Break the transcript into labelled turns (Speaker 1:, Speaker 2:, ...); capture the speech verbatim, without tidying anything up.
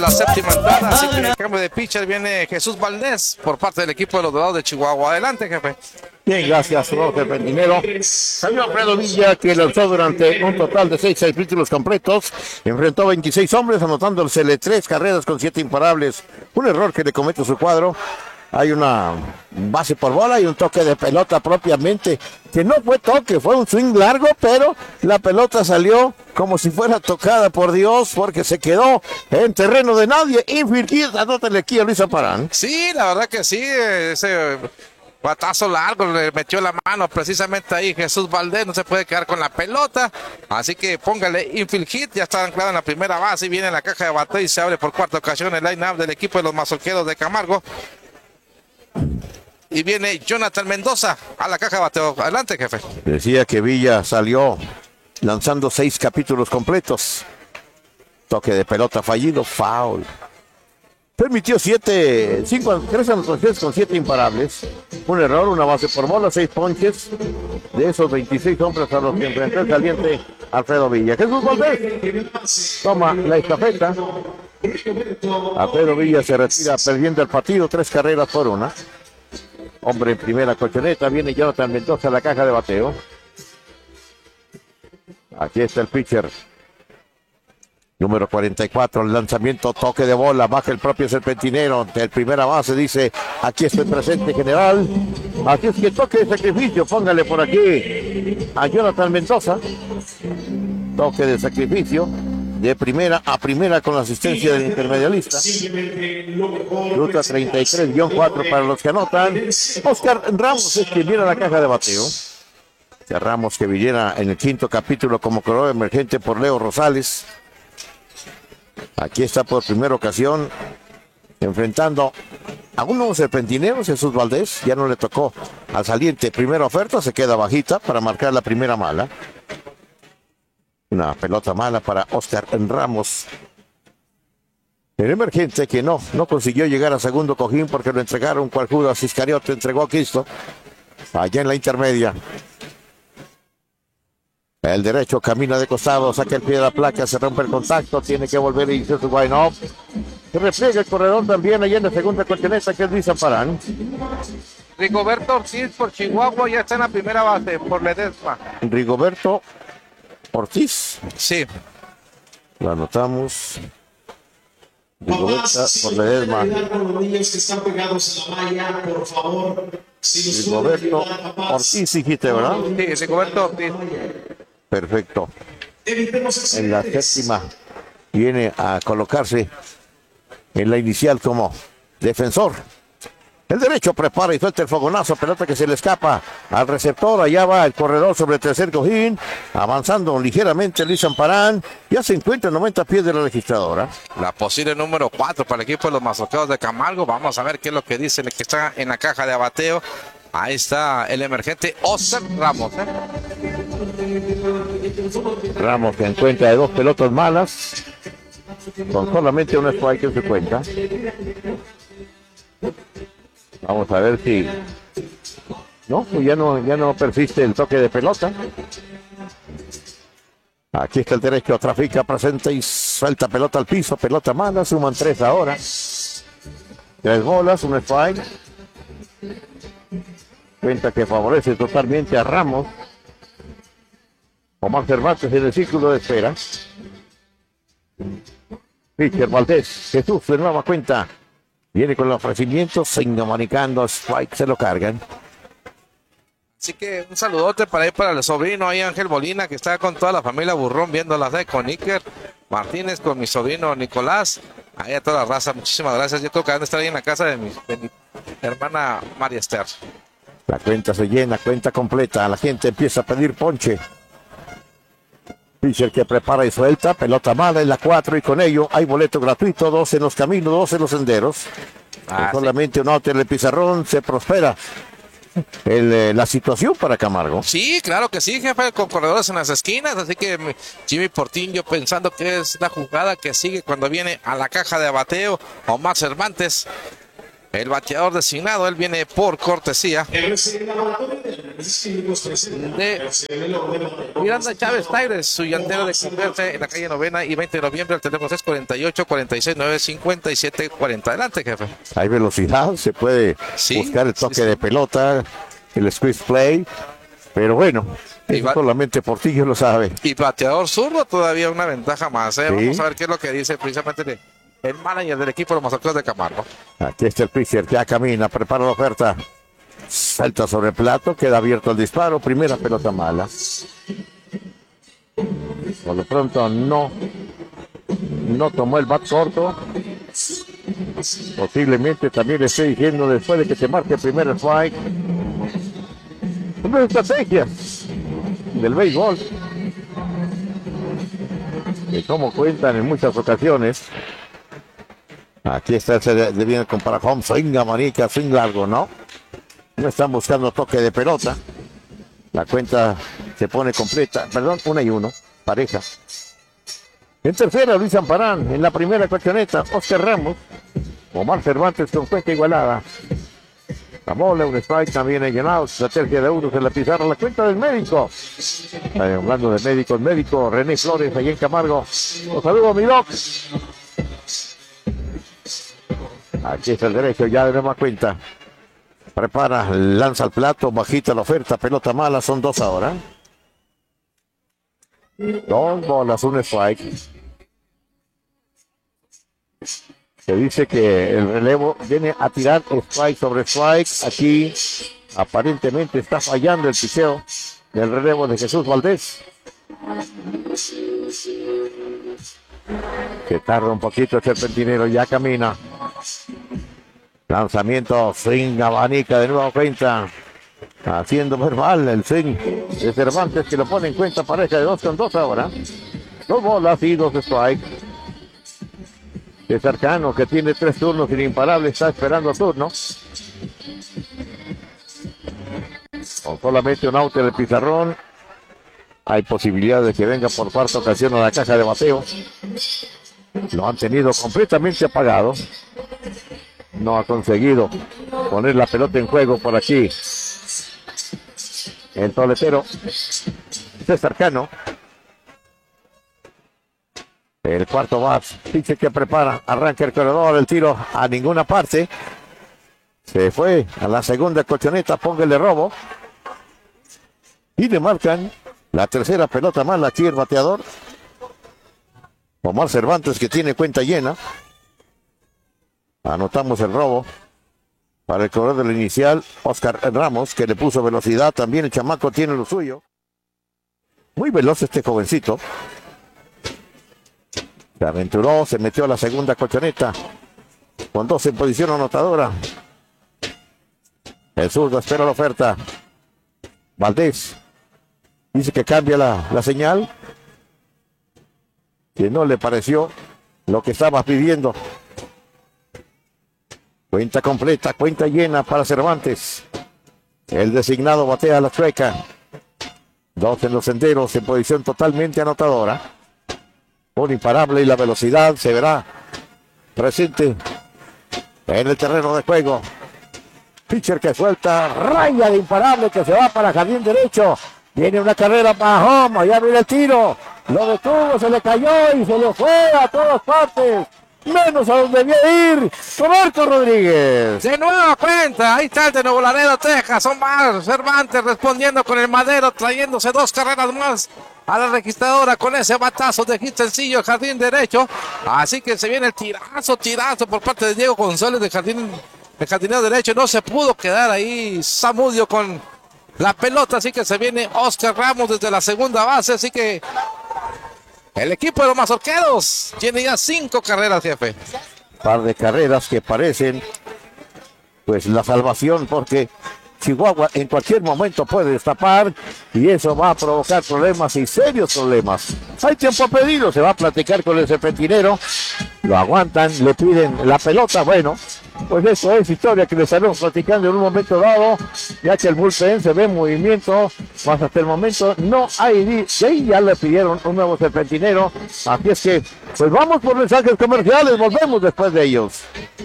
Speaker 1: La séptima entrada, así que en el cambio de pitcher viene Jesús Valdés por parte del equipo de los Dorados de Chihuahua. Adelante, jefe.
Speaker 2: Bien, gracias, Roger Pendinero. Salió Alfredo Villa, que lanzó durante un total de seis títulos completos. Enfrentó veintiséis hombres, anotándole tres carreras con siete imparables. Un error que le comete su cuadro. Hay una base por bola y un toque de pelota propiamente, que no fue toque, fue un swing largo, pero la pelota salió como si fuera tocada por Dios, porque se quedó en terreno de nadie. Infield, anótale aquí a Luis Aparán.
Speaker 1: Sí, la verdad que sí, ese batazo largo le metió la mano precisamente ahí Jesús Valdés, no se puede quedar con la pelota, así que póngale infield hit, ya está anclado en la primera base y viene la caja de bateo y se abre por cuarta ocasión el line-up del equipo de los mazorqueros de Camargo. Y viene Jonathan Mendoza a la caja de bateo. Adelante, jefe.
Speaker 2: Decía que Villa salió lanzando seis capítulos completos. Toque de pelota fallido, foul. Permitió siete, cinco, tres anotaciones con siete imparables. Un error, una base por bola, seis ponches. De esos veintiséis hombres a los que enfrentó el saliente Alfredo Villa. Jesús Valdés toma la estafeta. Alfredo Villa se retira perdiendo el partido, tres carreras por una. Hombre en primera colchoneta, viene Jonathan Mendoza a la caja de bateo. Aquí está el pitcher. Número cuarenta y cuatro, el lanzamiento, toque de bola, baja el propio Serpentinero del primera base, dice, aquí estoy presente, general. Aquí es que toque de sacrificio, póngale por aquí a Jonathan Mendoza. Toque de sacrificio, de primera a primera con la asistencia del intermedialista. Ruta treinta y tres guión cuatro para los que anotan. Oscar Ramos es quien viene a la caja de bateo. Oscar Ramos que viniera en el quinto capítulo como corredor emergente por Leo Rosales. Aquí está por primera ocasión enfrentando a un nuevo serpentinero, Jesús Valdés. Ya no le tocó al saliente primera oferta, se queda bajita para marcar la primera mala. Una pelota mala para Oscar Ramos. El emergente que no, no consiguió llegar a segundo cojín porque lo entregaron cual Judas Iscariote entregó a Cristo. Allá en la intermedia. El derecho camina de costado, saca el pie de la placa, se rompe el contacto, tiene que volver a iniciar su wind-up. Se repliega el corredor también allá en la segunda colchoneta, que es Luis Amparán.
Speaker 1: Rigoberto Ortiz por Chihuahua ya está en la primera base por Ledesma.
Speaker 2: Rigoberto Ortiz.
Speaker 1: Sí.
Speaker 2: Lo anotamos. Rigoberto por Ledesma. Rigoberto Ortiz, dijiste, ¿verdad?
Speaker 1: Sí, Rigoberto Ortiz.
Speaker 2: Perfecto. En la séptima viene a colocarse en la inicial como defensor. El derecho prepara y suelta el fogonazo, pelota que se le escapa al receptor. Allá va el corredor sobre el tercer cojín, avanzando ligeramente Luis Amparán. Ya se encuentra en noventa pies de la registradora.
Speaker 1: La posible número cuatro para el equipo de los mazorqueros de Camargo. Vamos a ver qué es lo que dice el que está en la caja de abateo. Ahí está el emergente Oscar Ramos. ¿eh?
Speaker 2: Ramos que encuentra de dos pelotas malas, con solamente un strike en su cuenta. Vamos a ver si no, pues ya no, ya no persiste el toque de pelota. Aquí está el derecho, trafica, presenta y suelta pelota al piso, pelota mala, suman tres ahora. Tres bolas, un strike. Cuenta que favorece totalmente a Ramos. Omar Cervantes en el círculo de espera. Pitcher Valdés, Jesús de nueva cuenta. Viene con el ofrecimiento, manicando, strike, se lo cargan.
Speaker 1: Así que un saludote para ir para el sobrino ahí, Ángel Molina, que está con toda la familia Burrón viendo las de con Iker Martínez, con mi sobrino Nicolás. Ahí a toda la raza, muchísimas gracias. Yo creo que van a estar ahí en la casa de mi, de mi hermana María Esther.
Speaker 2: La cuenta se llena, cuenta completa. La gente empieza a pedir ponche. Pitcher que prepara y suelta, pelota mala en la cuatro y con ello hay boleto gratuito, dos en los caminos, dos en los senderos. Ah, solamente sí. Un out en el pizarrón, se prospera el, eh, la situación para Camargo.
Speaker 1: Sí, claro que sí, jefe, con corredores en las esquinas, así que Jimmy Portillo pensando que es la jugada que sigue cuando viene a la caja de bateo Omar Cervantes. El bateador designado, él viene por cortesía. de Miranda Chávez Tigres, su llantero de convierte en la calle Novena y veinte de noviembre, al teléfono seis cuarenta y ocho, cuarenta y seis, nueve cincuenta y siete cuarenta. Adelante, jefe.
Speaker 2: Hay velocidad, se puede
Speaker 1: Sí,
Speaker 2: buscar el toque
Speaker 1: sí, sí.
Speaker 2: de pelota, el squeeze play, pero bueno,
Speaker 1: Y
Speaker 2: eso
Speaker 1: va-
Speaker 2: solamente Portillo lo sabe.
Speaker 1: Y bateador zurdo todavía una ventaja más, ¿eh?
Speaker 2: Sí.
Speaker 1: Vamos a ver qué es lo que dice precisamente el, el manager del equipo de los Mazatlecos de Camargo.
Speaker 2: Aquí está el pitcher, ya camina, prepara la oferta. Salta sobre el plato, queda abierto el disparo, primera pelota mala. Por lo pronto no, no tomó el bat corto. Posiblemente también le esté diciendo después de que se marque el primer strike. Una estrategia del béisbol. Que como cuentan en muchas ocasiones. Aquí está el se viene con para home, swing a manica, swing largo, ¿no? No están buscando toque de pelota. La cuenta se pone completa. Perdón, una y uno. Pareja. En tercera, Luis Amparán. En la primera colchoneta, Oscar Ramos. Omar Cervantes con cuenta igualada. La bola, un strike también en llenado. La tercia de euros en la pizarra. La cuenta del médico. Eh, hablando de médicos, médico René Flores, allí en Camargo. Los saludo, mi doc. Aquí está el derecho, ya de nueva cuenta. Prepara, lanza el plato, bajita la oferta, pelota mala, son dos ahora. Dos bolas, un strike. Se dice que el relevo viene a tirar strike sobre strike. Aquí aparentemente está fallando el picheo del relevo de Jesús Valdés. Que tarda un poquito el serpentinero, ya camina. Lanzamiento, swing, abanica de nueva cuenta. Haciendo verbal el swing de Cervantes, que lo pone en cuenta, pareja de dos con dos ahora. Dos bolas y dos strikes. De Cercano, que tiene tres turnos sin imparable, está esperando turno. Con solamente un out en el pizarrón. Hay posibilidad de que venga por cuarta ocasión a la caja de bateo. Lo han tenido completamente apagado. No ha conseguido poner la pelota en juego por aquí. El toletero César Cano. El cuarto bat, dice que prepara, arranca el corredor, el tiro a ninguna parte. Se fue a la segunda colchoneta, póngale robo. Y le marcan la tercera pelota mala aquí el bateador. Omar Cervantes, que tiene cuenta llena. Anotamos el robo para el corredor del inicial, Oscar Ramos, que le puso velocidad. También el chamaco tiene lo suyo. Muy veloz este jovencito. Se aventuró, se metió a la segunda colchoneta con dos en posición anotadora. El zurdo espera la oferta. Valdés dice que cambia la, la señal, que no le pareció lo que estaba pidiendo. Cuenta completa, cuenta llena para Cervantes. El designado batea la chueca. Dos en los senderos en posición totalmente anotadora. Un imparable y la velocidad se verá presente en el terreno de juego. Pitcher que suelta, raya de imparable que se va para jardín derecho. Viene una carrera para home, allá viene el tiro. Lo detuvo, se le cayó y se le fue a todas partes. Menos a donde debía ir Roberto Rodríguez.
Speaker 1: De nueva cuenta, ahí está el de Nuevo Laredo, Texas. Omar Cervantes respondiendo con el madero, trayéndose dos carreras más a la registradora con ese batazo de hit sencillo el jardín derecho. Así que se viene el tirazo, tirazo por parte de Diego González de jardín, el jardinero derecho. No se pudo quedar ahí Zamudio con la pelota, así que se viene Oscar Ramos desde la segunda base. Así que el equipo de los Mazorqueros tiene ya cinco carreras, jefe.
Speaker 2: Par de carreras que parecen pues la salvación, porque Chihuahua en cualquier momento puede destapar y eso va a provocar problemas y serios problemas. Hay tiempo a pedirlo, se va a platicar con el serpentinero, lo aguantan, le piden la pelota. Bueno, pues eso es historia que les estaremos platicando en un momento dado, ya que el bullpen se ve en movimiento, más hasta el momento no hay, y ya le pidieron un nuevo serpentinero, así es que pues vamos por mensajes comerciales, volvemos después de ellos.